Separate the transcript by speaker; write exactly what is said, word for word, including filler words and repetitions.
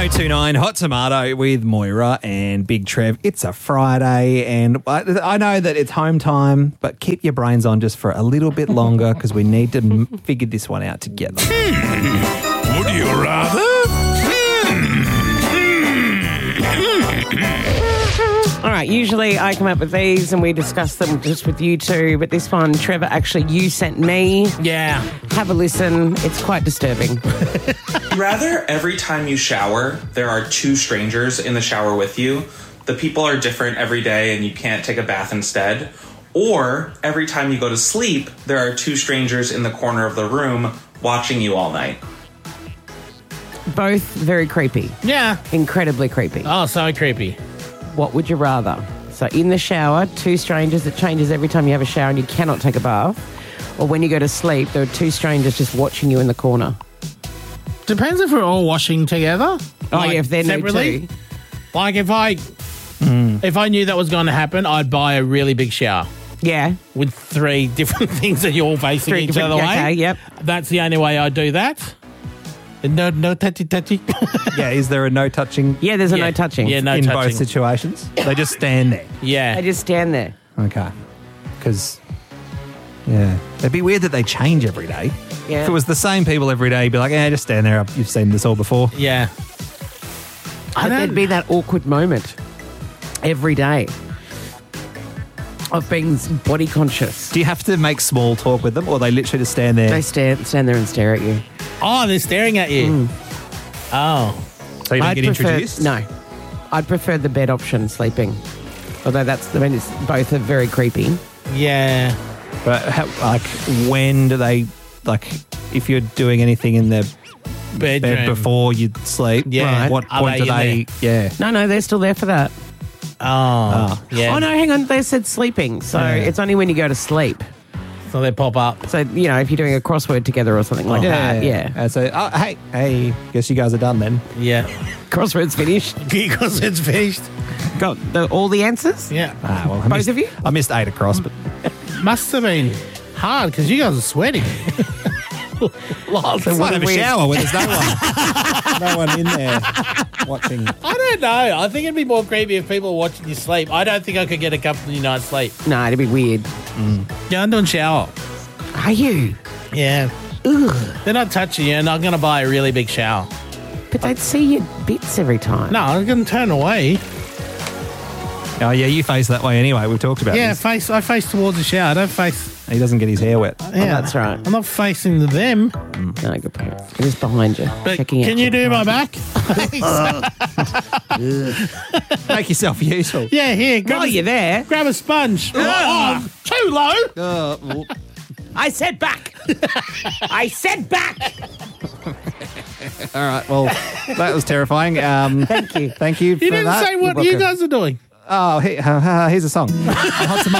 Speaker 1: oh two nine Hot Tomato with Moira and Big Trev. It's a Friday and I, I know that it's home time, but keep your brains on just for a little bit longer because we need to m- figure this one out together.
Speaker 2: Hmm. Would you rather?
Speaker 3: All right, usually I come up with these and we discuss them just with you two, but this one, Trevor, actually you sent me.
Speaker 4: Yeah.
Speaker 3: Have a listen. It's quite disturbing.
Speaker 5: Rather, every time you shower, there are two strangers in the shower with you. The people are different every day and you can't take a bath instead. Or every time you go to sleep, there are two strangers in the corner of the room watching you all night.
Speaker 3: Both very creepy.
Speaker 4: Yeah.
Speaker 3: Incredibly creepy.
Speaker 4: Oh, so creepy.
Speaker 3: What would you rather? So in the shower, two strangers, it changes every time you have a shower and you cannot take a bath. Or when you go to sleep, there are two strangers just watching you in the corner.
Speaker 4: Depends if we're all washing together.
Speaker 3: Oh,
Speaker 4: like,
Speaker 3: yeah, if they're new
Speaker 4: separately.
Speaker 3: too.
Speaker 4: Like if I,
Speaker 1: Mm.
Speaker 4: if I knew that was going to happen, I'd buy a really big shower.
Speaker 3: Yeah.
Speaker 4: With three different things that you're all facing
Speaker 3: Three
Speaker 4: each
Speaker 3: different-
Speaker 4: other way.
Speaker 3: okay, yep.
Speaker 4: That's the only way I'd do that. No, no touchy touchy.
Speaker 1: Yeah, is there a no touching
Speaker 3: Yeah, there's a
Speaker 4: Yeah.
Speaker 3: no touching.
Speaker 4: Yeah, no
Speaker 1: in
Speaker 4: touching.
Speaker 1: both situations? They just stand there.
Speaker 4: Yeah.
Speaker 3: They just stand there.
Speaker 1: Okay. Because, yeah, it'd be weird that they change every day.
Speaker 3: Yeah.
Speaker 1: If it was the same people every day, you'd be like, yeah, just stand there. You've seen this all before.
Speaker 4: Yeah. I
Speaker 3: But
Speaker 4: don't-
Speaker 3: there'd be that awkward moment every day of being body conscious.
Speaker 1: Do you have to make small talk with them or they literally just stand there?
Speaker 3: They stand, stand there and stare at you.
Speaker 4: Oh, they're staring at you. Oh.
Speaker 1: so you don't
Speaker 3: I'd
Speaker 1: get
Speaker 3: prefer,
Speaker 1: introduced?
Speaker 3: No. I'd prefer the bed option, sleeping. Although that's, I mean, it's, both are very creepy.
Speaker 4: Yeah.
Speaker 1: But how, like, when do they, like, if you're doing anything in their
Speaker 4: Bedroom.
Speaker 1: bed before you sleep,
Speaker 4: Yeah.
Speaker 1: what
Speaker 4: Are
Speaker 1: point
Speaker 4: they
Speaker 1: do
Speaker 4: in
Speaker 1: they, yeah.
Speaker 3: No, no, they're still there for that.
Speaker 4: Oh. Yeah.
Speaker 3: Oh, no, hang on. They said sleeping. So
Speaker 1: Yeah.
Speaker 3: it's only when you go to sleep.
Speaker 4: So they pop up.
Speaker 3: So, you know, if you're doing a crossword together or something like that, yeah.
Speaker 1: And so, oh, hey, hey, guess you guys are done then.
Speaker 4: Yeah.
Speaker 3: Crossword's finished.
Speaker 4: Because it's finished.
Speaker 3: Got the, all the answers?
Speaker 4: Yeah.
Speaker 1: Ah, well, I
Speaker 3: Both
Speaker 1: missed,
Speaker 3: of you?
Speaker 1: I missed eight across, but
Speaker 4: Must have been hard because you guys are sweating. Lots.
Speaker 1: it's like a
Speaker 3: we-
Speaker 1: shower where there's no one, no one in there watching.
Speaker 4: I don't know. I think it'd be more creepy if people were watching you sleep. I don't think I could get a couple of nights sleep.
Speaker 3: No, it'd be weird.
Speaker 4: Yeah, I'm doing shower.
Speaker 3: Are you?
Speaker 4: Yeah. They're not touching you, and I'm going to buy a really big shower.
Speaker 3: But they'd see your bits every time.
Speaker 4: No, I'm going to turn away.
Speaker 1: Oh, yeah, you face that way anyway. We've talked about
Speaker 4: Yeah,
Speaker 1: this.
Speaker 4: face. I face towards the shower. I don't face.
Speaker 1: He doesn't get his hair wet.
Speaker 4: Yeah,
Speaker 3: that's right.
Speaker 4: I'm not facing them.
Speaker 3: No, good point. It is behind you.
Speaker 4: But
Speaker 3: checking
Speaker 4: can
Speaker 3: out
Speaker 4: you do
Speaker 3: your-
Speaker 4: my back?
Speaker 1: Make yourself useful.
Speaker 4: Yeah, here. Grab,
Speaker 3: While
Speaker 4: a,
Speaker 3: you're there,
Speaker 4: grab a sponge. Oh, too low.
Speaker 1: Uh, well,
Speaker 3: I said back. I said back.
Speaker 1: all right, well, that was terrifying. Um,
Speaker 3: Thank you.
Speaker 1: Thank you for
Speaker 4: You didn't
Speaker 1: that.
Speaker 4: say what
Speaker 1: You're
Speaker 4: you
Speaker 1: welcome.
Speaker 4: guys are doing.
Speaker 1: Oh, he, uh, here's a song. Hot Tomato.